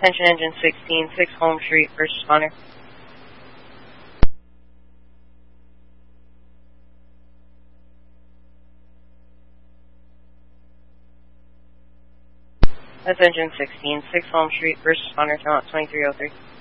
Attention engine 16, 6 Holmes Street, first responder. That's engine 16, 6 Holmes Street, first responder, count 2303.